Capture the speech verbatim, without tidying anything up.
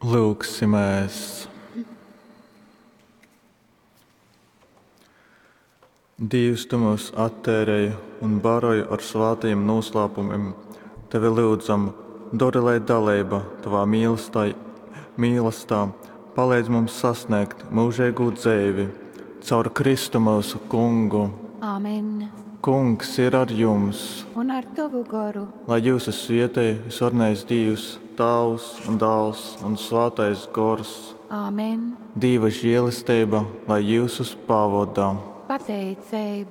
Lūksimies! Dievs, tu mūs attērēji un baroji ar svētajiem noslēpumiem. Tevi lūdzam, dori, lai dalība tavā mīlestībā palīdz mums sasniegt mūžīgu dzīvi caur Kristu mūsu Kungu. Āmen. Kungs ir ar jums, Un ar tavu garu. lai jūsu svētī visvarnais Dievs, Tēvs un Dēls un Svētais Gars, Āmen. Dieva žēlastība, lai jūs uz pavadām. Pateicība.